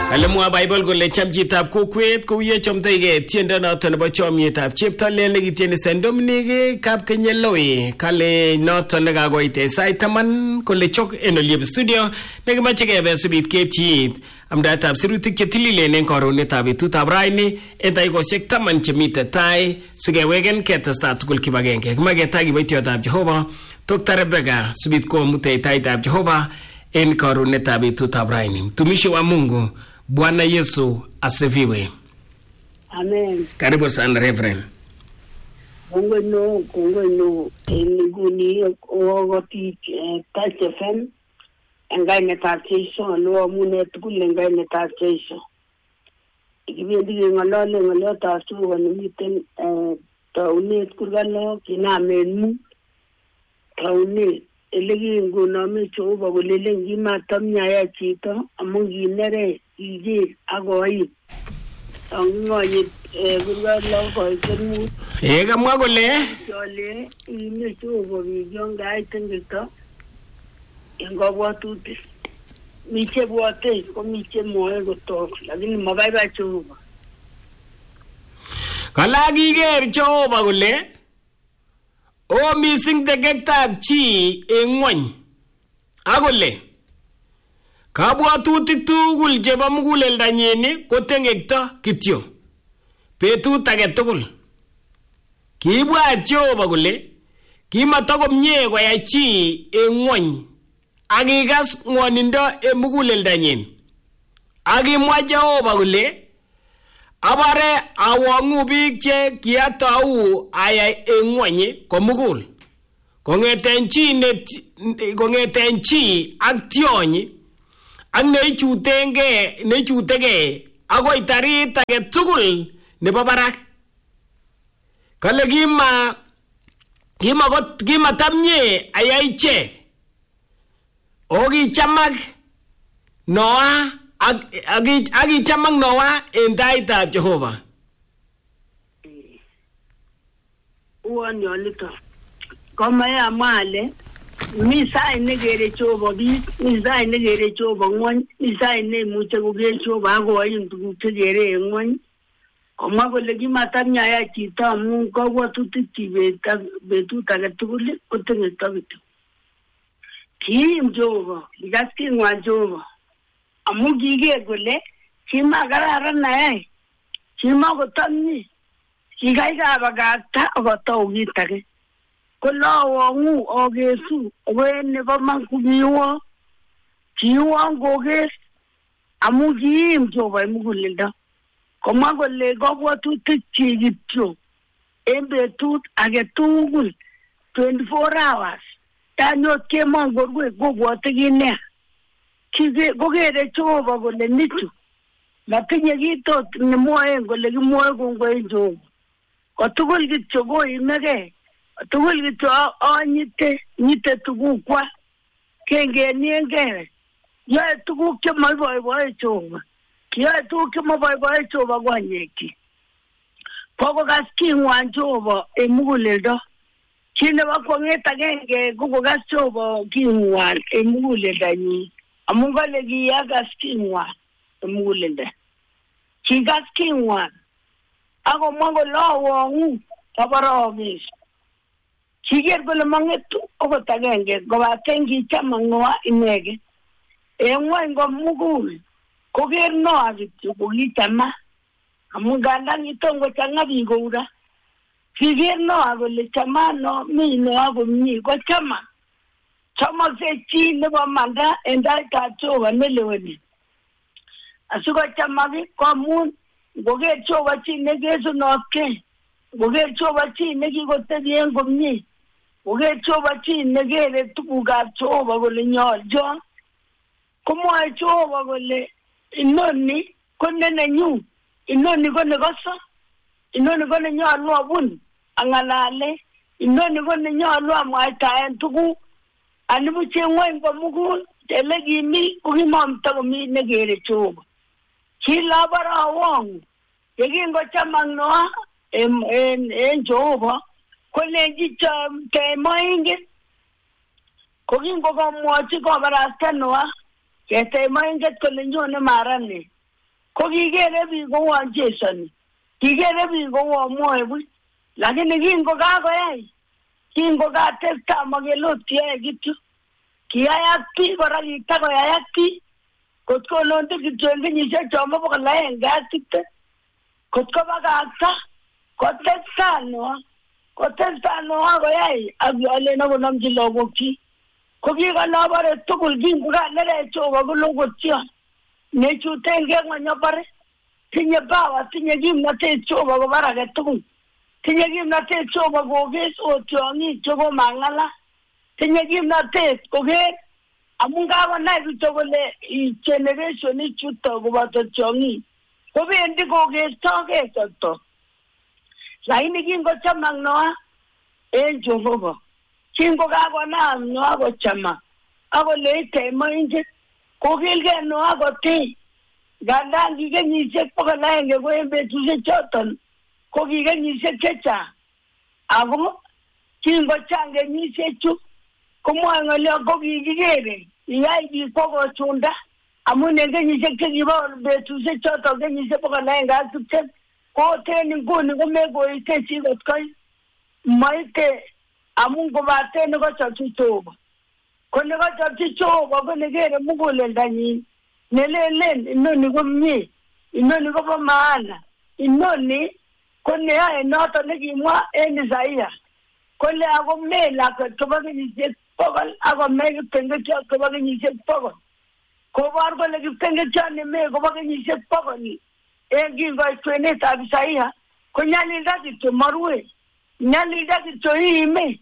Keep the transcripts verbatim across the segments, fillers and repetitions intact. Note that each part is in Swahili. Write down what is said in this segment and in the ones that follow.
Alemwa Bible kole chamchitab kokwet kouye chomtoige tiendo noton nebo chomietab cheptolel nekitieni Saint Dominic Kapkenyeloi kale noton nekakoite sait taman kole chok en oliep studio nekimache kebe sibit kepchiit amdaetab sirutik chetililen en karonetab betutab raini en dakikosiek taman chemite tai sikeweken ketestaa tugul kibagenge kimaketai kiboitiotab Jehova Doctor Rebecca sibit komute taitab Jehova en karonetab betutab raini. Mtumishi wa Mungu Bwana Yesu asifiwe. Amen. Karibu sana Reverend. Mungu no, Mungu no, eliguni ogoti Touch F M, engai netatesho, no mune tukule engai netatesho. Ikibindi ngolole ngolota suwa nimiten taunet kurgalo kinamenu taunet elegi ngunami choba golele ngima tamnya ya chito amungi nere ije agoi angoye kurgalo ko ikemu e kamwa kole jole ine choba bijonga itengito ingobwatuti miche bwate ko miche moe gotok lakini mabaiba choba kala giger choba kole o missing tegetab chi engwony akole kabwatutik tugul chebo muguleldanyin kotengekto kityo betut age tugul kibwat Jehova kole kimatakomie koyai chi engwony akikas ngwonindo en muguleldanyin akimwa Jehova kole abare awangu biik che kiatau ayai engwony komugul kongeten chi ne kongeten chi ak tionyi ak neichutenge neichutege agoi tarit age tugul nebo barak kale kima kima got kima tamye ayai che ogi chamak Noah agi agi agi chamak Noah en taitab Jehova uon yolito kama ya male misa inegere chobo bi misa inegere chobo ngwan misa ine muche kuge chobo ago ayin tukugere ngwan koma gole gimatanya ya chita mu ko watuti tibeta betu tagatuguli otenge tabitu ki Jehova ligaski ngwa Jehova amugige gole chima garara nae chima gotamni chigaiga bagata ogotogi tage kolawo ngu ogesu wene bamankubiwo chiwo ngoges amugi Jehova mugulilda koma gole gobwatu tichigityo embetut agetugul twenty-four hours tanyo kemo gorwe gobwate gine kige gogere Jehova gole nitu matinye kito nemoe gole gimoe gongwe Jehova otugul kityo go imege otugul kityo anyite nyite tugukwa kenge nienge ya tuguk ke maboy Jehova ya tuguk ke maboy Jehova gwanyeki pogo gaski ngwa Jehova emuguleldo chine bakongeta genge gogo gas Jehova kingwa emugulelda ni amungale gi ya gaski ngwa emugulelda chi gaski ngwa ago mango lawo ngu tabaraogis chiger gole mangetu ogo tagenge go batengi chamangwa inege engwa ngo mugul koger no agitu bugitama amuganda nitongo changa bigura chiger no agole chamano mino ago mi go chama chama se chi ne ba manda enda ta chowa neleweni asugo chama bi komun goge chowa chi negezo noke goge chowa chi negi gote bien gomni goge chowa chi negere tubuga chowa gole nyoljo komo ai chowa gole inoni konne nenyu inoni gone goso inoni gone nyolo abun angalale inoni gone nyolo amwaita entugu anibu chengwa ngomugul telegi mi kugimam tagomi negere chowa Chila bara wong yegingo chamangnoa em en en Jehova kolenji cham te moinge kogingo ko mochi ko bara tanoa ke te moinge kolenjo ne marane ko kikere biik kouon chesoni, kikere biik kouon mwoe buch, lakini kingokakoyai, kingokatestai makelot kiyoe kityo, kiyai ak biik kora kitakoyai ak biik, kot kolonte kityo en kenyisiek chon bokol aenge ak tiptem, kot kobakakta, kotestai Noah, kotestai Noah koyai ak yolen akonomchi lagokyik. Ko kikolobore tugul kingokanerech Jehova kolokotyon nechutengei ng'ony obore, tinye power, tinye kimnotet Jehova kobar age tugul, tinye kimnotet Jehova koker ot tiong'ik chekomang'alal, tinye kimnotet koker amun kakonai kityo kole generation ichuto koboto tiong'ik kobendi kokertogei toto. Lakini kingochamak Noah en Jehova, kingokakonam Noah kochamak akole ite moinget, kokilgei Noah kotiny. Ngandan ki kenyisiek bokol aenge ko en betusiek choton ko ki kenyisiek chechang, ako kingochang kenyisiechu komwoe ng'olyo ko kikikere iyai biik kochunda amun en kenyisiek chekibo betusiek choton kenyisiek bokol aenge ak tiptem ko ten nguni komekoite chi kot koit moite amun kobaten nekochopchi Jehova. Ko nekochopchi Jehova ko nekere muguleldanyin nelelen inoni komie, inoni kobo maana, inoni ko neyoe noton nekimwa en Isaia kole ako mee lakwet kobo kenyisiek bokol ako mee kiptengetiot kobo kenyisiek bokol. Kobor kole kiptengetiot nemee kobo kenyisiek bokol en kingoit kwenetab Isaia ko nyalilda kityo morue, nyalilda kityo iime.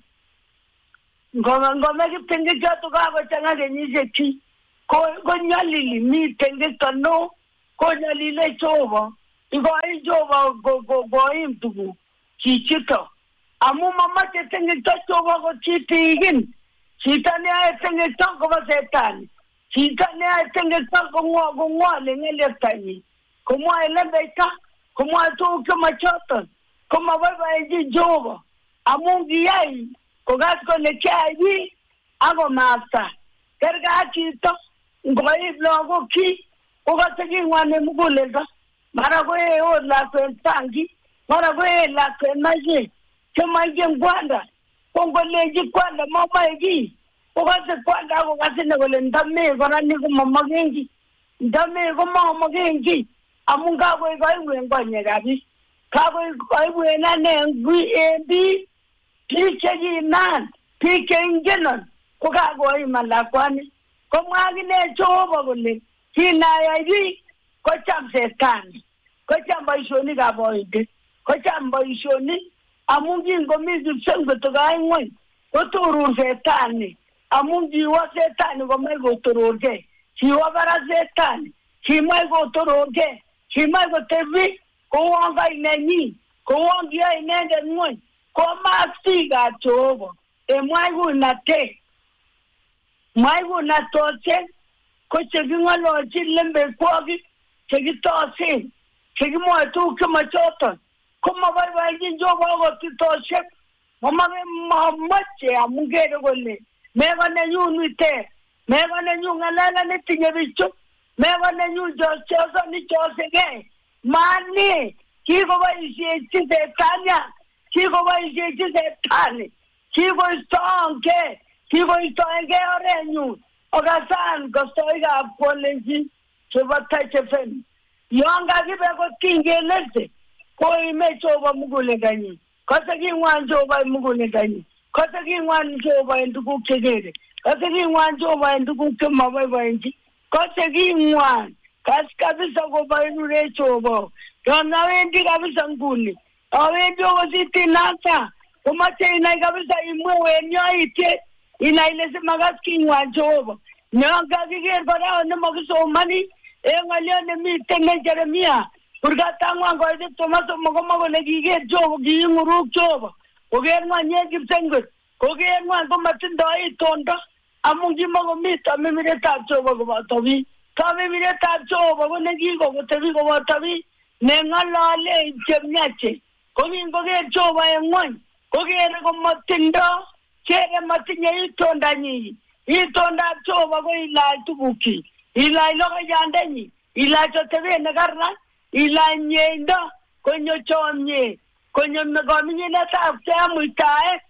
Ngome kiptengetiot kokakochang'a kenyisiekchik ko nyalili miten ketono ko nyalile Jehova, ikoi Jehova koim tuguk chichito amun momoche tengekto Jehova ko chitikin. Chito neyoe tengekto kobo setani, chito neyoe tengekto kong'wole ng'elyeptanyin, komwoe lembeita, komwoe tuguk chemochoton, komoboiboenchi Jehova amun kiyai kokas kole kyai biik akomasta. Kergei ak chito ngoib lagokyik kokose king'wan en muguleldo, mara koee ot lakwet bangi, mara koee lakwet maiyek chemoingen kwanda, ko ngolenchi kwanda momoe kiy kokose kwanda akokase ine kole ndamee kora ni komomoken kiy, ndamee komomoken kiy amun kakoik koibu en konyekab biik, kakoik koibu en ane en biik, biik chekinan, biik cheingenon ko kakoiman lakwani. Komwa akine Jehova kole kinayai biik kocham setani, kocham boisionikab boindet, kocham boisionik amun kingomi kipsengwet kokai ng'wony koturur setani amun kiwo setani komoe kotororgei, kiwo barak setani, kimoe kotororgei, kimoe kotebi kouon kainenyin, kouon kiyoe inendet ng'wony, komas biikab Jehova en mwaikunatet. Mwaikunotoshek ko cheking'ololchin lembekwokik, chekitosen, chekimwoe tuguk chemochoton, komoboiboenjin Jehova okot titoshek, momoche amun kere kole meko nenyun witer, meko nenyun ng'alala netinye bichu, meko nenyun chosoni chosegei, mani kikoboisiechi setania, kikoboisiechi setani, kikoistoengei, kikoistoengei orenyun okasan kostoikab kolenjin chebo Tachefen. Yon kakibe kot kingelelse koime Jehova muguleldanyin, kose king'wan Jehova en muguleldanyin, kose king'wan Jehova en tuguk chekere, kose king'wan Jehova en tuguk chemoboiboenchi, kose king'wan kas kabisa koboinure Jehova. Yon awendi kabisa nguni, awendi okot itinata, komoche inai kabisa imwewen yoityet, inai ile simakas king'wan Jehova. Yon kakiker kora nemokisomani en ng'olyo nemiten en Jeremia kurgat ang'wan koit tiptem ak somok komwa kole kiker Jehova, kiking'uruk Jehova, koker ng'wony en kipsengwet, koker ng'wony komotindoi itondo amun kimokomi tamimiretab Jehova koboto biik. Tamimiretab Jehova ko nekikotebi koboto biik, neng'olole chemyache. Ko kingoker Jehova en ng'wony kokere komotindoi, kere motinye itondanyin. Itondab Jehova ko ilach tugukyik, ilach logoiyandenyin, ilacho tebe nagarna ilanyendo konyo chomye konyo megominye na tafta muitae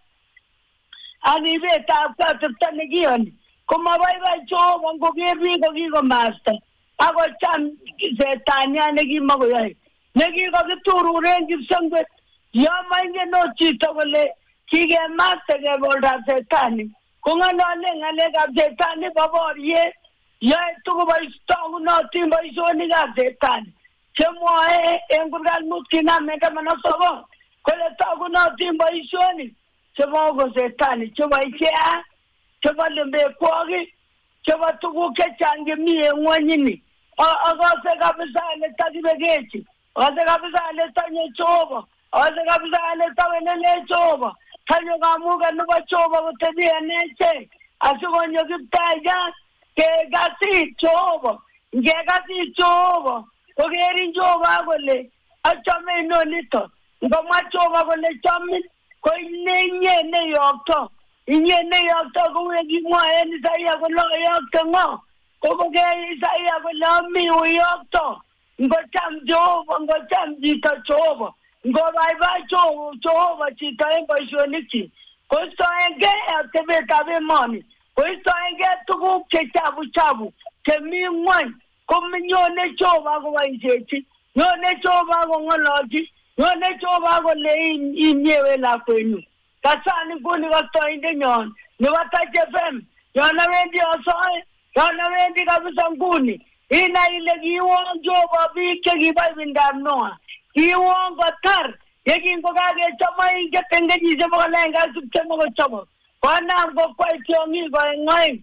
ani be tafta tafta gion kuma bai bai cho wango gebi ko gi ko master ago cham zetania negi magoy negi ko turu rengi sangwe ya mange no chito gole kige master ge bolda zetani kunga no le ngale ga zetani babor ye ya tu ko bai sto no tim bai so ni ga zetani chemo e engural mutkina mega manosobo kole to ko no tim bai so ni chemo go zetani chemo ikea chemo lembe kogi chemo tu ko ke change mi e ngonyini agase kabisa le tagibegeti agase kabisa le tanye chobo agase kabisa le tawene le chobo tanyo gamuga no chobo utebi aneche asugonyo kiptaya ke gasi chobo nge gasi chobo ogeri chobo agole achame no lito ngoma chobo gole chami ko inye ne yokto inye ne yokto ko wegi mo en saya golo yokto ngo Como que Isaías con la mío y octo, ngo cham jobo, ngo cham jita chobo, ngo bye bye chobo, chobo chita en pasioniki. Questo è che te beta be money. Questo è che tu che chabu chabu, che mi ngwan, come io ne choba go isechi, io ne choba go ngoloji, io ne choba go le in yewe la kwenu. Kasani kuni ga to inde nyon, ni wata jefem, yo na wendi osoe. Kana wendi kabisa nguni ina ile giwonjo babike gibabinda noa giwongo tar yegi ngogage chama inge tengeji je bolenga subtemo go chamo kana go kwai tiongi go ngai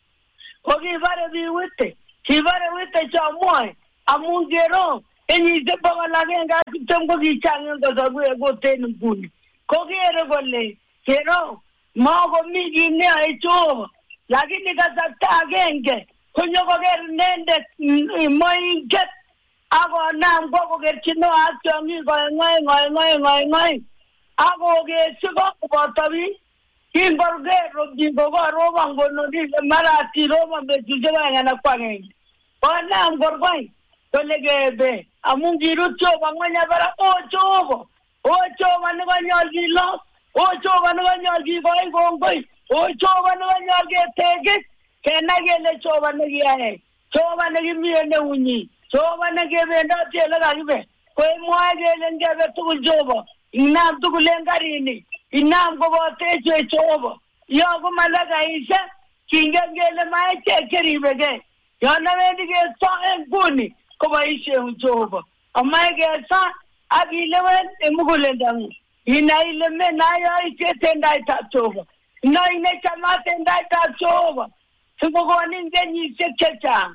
ogi bare bi wite ki bare wite chamoi amungero eni je bolenga subtemo go gichango go zagu go ten nguni kogere golle kero mago migi ne aicho lakini kasata genge kunyo koger nende moinget ago nam go koger chino atongi go ngoy ngoy ngoy ngoy ngoy ago ge sigo botabi kimborge robi go ro bango no di marati ro ma be juje ba na kwange ona ngorbai kolege be amungi rucho bangwanya bara o chobo o chobo ne go nyogi lo o chobo ne go nyogi go ngoi o choba no nyage tege kena gele choba ne giae choba ne gimiye ne unyi choba ne gebe ndo tele ga gibe ko moa gele ngebe tu jobo inam tu lengari ni inam go bote che chobo yo go malaga isa kinga gele mai che keribege yo na vendi ge so enguni ko ba ise un chobo amai ge sa agilewen emugulendang ina ile me na yo ise tendai ta chobo no ine chamate ndai ta choba sugo ninge ni sekecha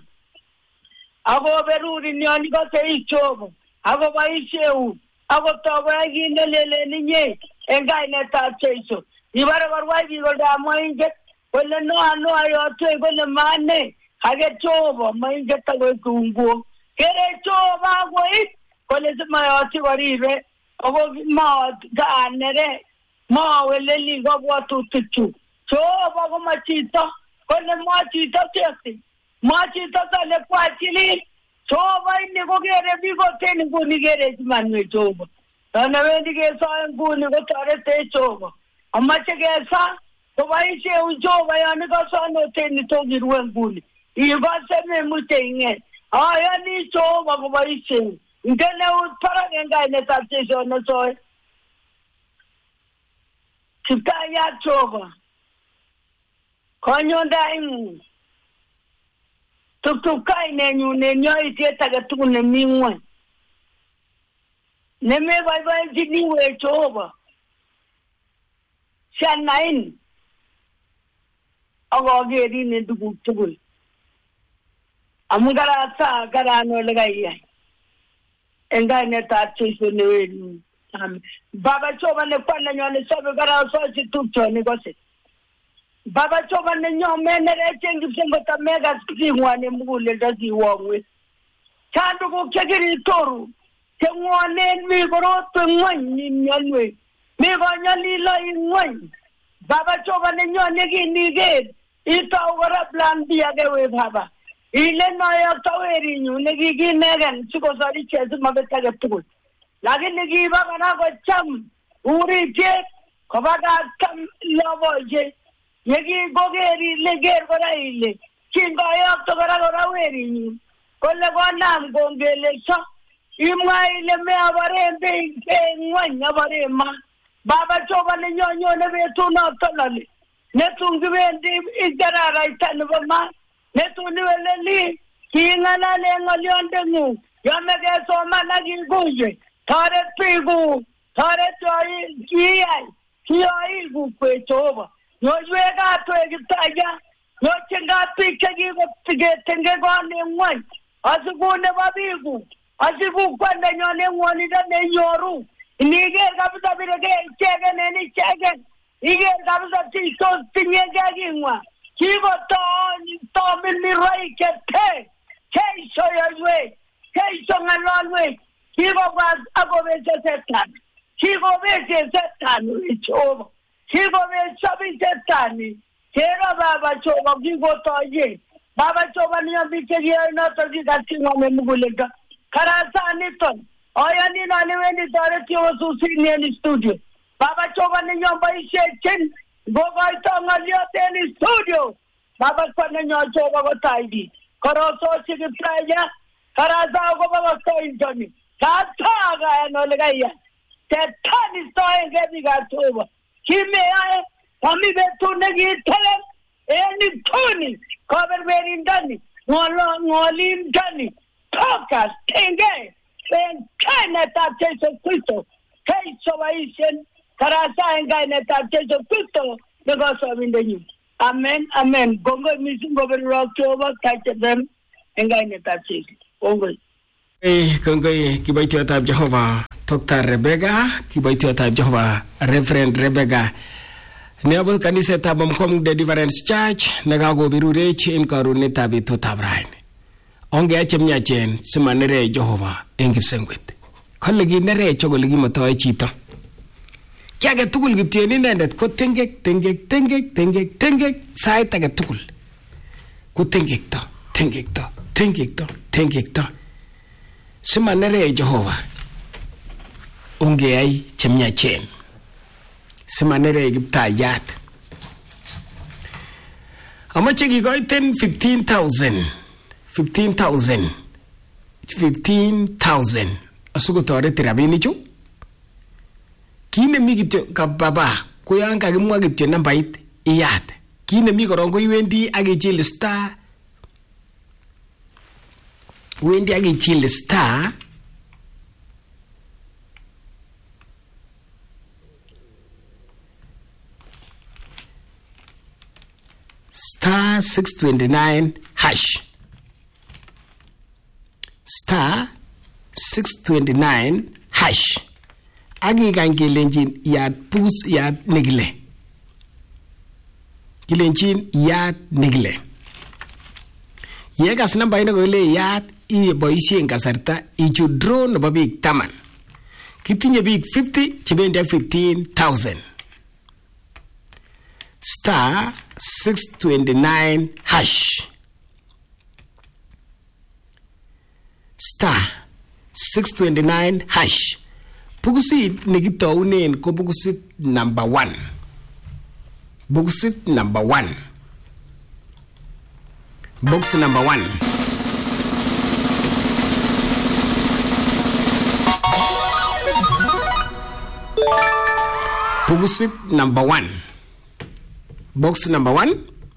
abo beruri ni oni ko sei choba abo bai sheu abo to bai gine lele ninye engai ne ta cheso ibare barwai bi golda moinge wala no ano ayo to gole mane hage choba moinge ta go kungo kere choba go it kole ma yo ti warire abo ma ga nere ma wele li go botu tuchu so bago machito kole machito tesi machito tale kwa chili so bai ne go gere bi go ten go ni gere manwe chobo na wendi ge so ngo ni go tare te chobo amma che ge sa ko bai che u chobo ya ni go so no ten to giru nguni i ba se me mutenge aya ni chobo go bai che ngene u para ngai ne ta che so no so Kiptaya choba. Konyo daimu. Tuktukai ne nyu ne nyo ite tagatu ne mingwa. Ne me bai bai jini we choba. Shanain. Ago geri ne dugu tugul. Amugara sa gara no lagaiya. Engai ne ta chiso ne we. Baba choba ne kwa na nyone sobe gara so si tucho ni gose. Baba choba ne nyo menere chengi sembo ta mega skimwa ne mugule dazi wongwe. Chandu ko kegiri toru. Te ngone mi goro to ngwan ni nyalwe. Mi go nyali lo ngwan. Baba choba ne nyo ne gi ni ge. Ito ora plan dia ge we baba. ile noyo taweri nyu nekikinegen sikosari chezi mabetake tugul lakini kiba kana kocham uritiet kobaga tam loboje yekikokeri leger kora ile kingoyokto kora kora weri nyu kole konam kongelesho imwa ile me abarembe ngwany abarema baba choba ne nyonyone betunoto lali netungibendi ijararaita nebo ma netuniweleli kinganale ngolyondengu yamekesomana kikuje toret biku toret yoi kiyai kiyoi kukwe Jehova nyoywek atwe kitaya nyochengat biik chekikotenge koni ngwany asikune bo biku asiku kwenda nyone ngwonindo nenyoru iniker kabisa bireke icheken en icheken iker kabisa titos tinyeke kingwa kikotoon tomin miroik chete keisho yoywek keisho ng'alolwek kikobwa akobeshe setani kikobeshe setani Jehova kikobesho biik setani kero baba Jehova kikotoye baba Jehova niyo biik chekiyoe noto kikasing'ome muguleldo karasaniton oyoni nani wendi toreti osusini en studio baba Jehova niyo boishechen gogoito ng'olyot en studio baba kwanenyo Jehova kotaidi korosochi Kiptaya karasa akobo kostointoni kataga en ole kaya tetani stoenge biikab Jehova kimeyae kami betut nekitelem en ituni koberberindoni ng'olindoni tokas tenge en kainetab Jesu Kristo keiso boishen karasa en kainetab Jesu Kristo nekosobindenyu amen amen kongoi mising koberurok Jehova kachebem en kainetab Jesu kongoi Eh, kongoi kiboitiotab Jehova Doctor Rebecca, kiboitiotab Jehova Reverend Rebecca. Nebo kanisetab Mkomg Deliverance Church nekakobirurech en karunetab betutab raini. Ongeache myachen simanere Jehova en kipsengwet. Kole kinere chokole kimotoe chito. Kiage tugul kityen inendet ko tengek tengek tengek tengek tengek sait age tugul. Ko tengek to, tengek to, tengek to, tengek to. Simanere Jehova ongeai chemyachen simanere Kiptayat amache kikoiten fifteen thousand fifteen thousand fifteen thousand asikotoret rabinichu kinemi kityo kababa ko yan kakimwa kityo nambait iyat kinemi korong ko iwendi akichil star wendi akichil star star six twenty-nine hash star six twenty-nine hash akikany kelenjin yat pus yat nikile kelenjin yat nikile yekas namba ino kole yat iboisien kasarta ichu draw nebo biik taman kitinye biik fifty chebendi ak fifteen thousand star six twenty-nine hash star six twenty-nine hash bukusit nekitounen ko bukusit number one bukusit number one box number one bukusit number one box number one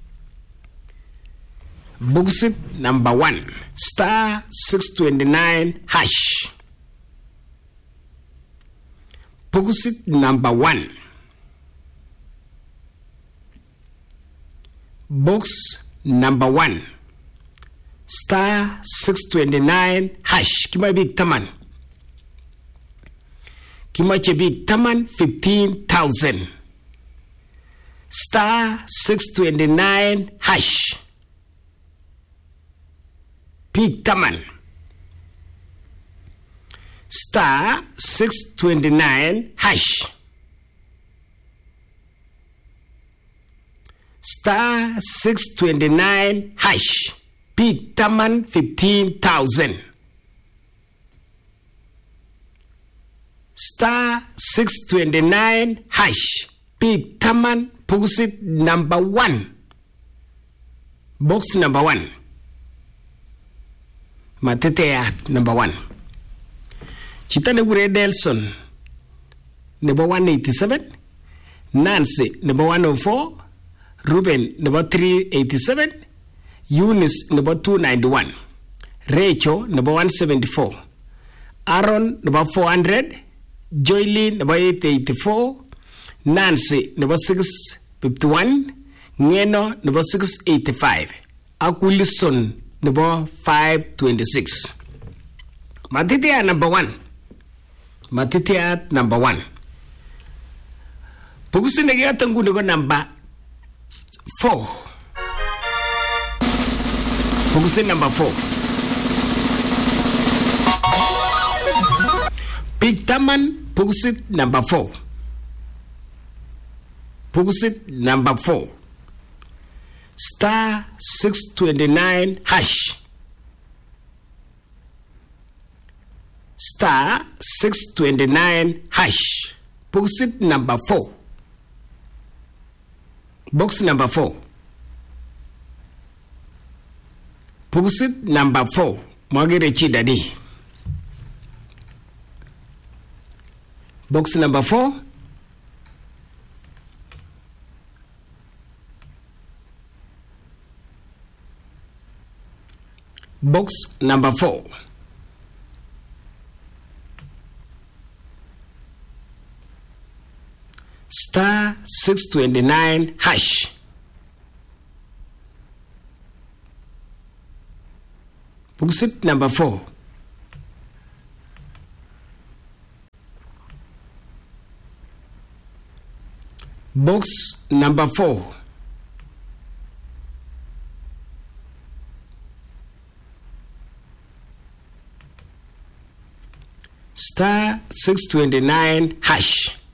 bukusit number one star six twenty-nine hash bukusit number one box number one star six twenty-nine hash kima big taman kima che big taman fifteen thousand star six twenty-nine hash big taman star six twenty-nine hash star six twenty-nine hash Piik taman fifteen thousand. Star six twenty-nine hash. Pick taman pukusit number one. Box number one. Mateteat number one. Chita negure Delson number one eighty-seven. Nancy number one oh four. Ruben number three eighty-seven. Eunice number two ninety-one. Rachel number one seventy-four. Aaron number four hundred. Joylene number eight eighty-four. Nancy number six fifty-one. Ngeno number six eighty-five. Akulison number five twenty-six. Matitia number one. Matitia number one. Pugusi nagia tangu nugo number four. Pugusi number four. Pick taman pugusit number four. Pugusit number four. Star six twenty-nine hash. Star six twenty-nine hash. Pugusit number four. Box number four. Pugusit number four. Magire chidadi. Box number four. Box number four. Star six twenty-nine hash. Pugusit number four. Box number four. Star six twenty-nine hash.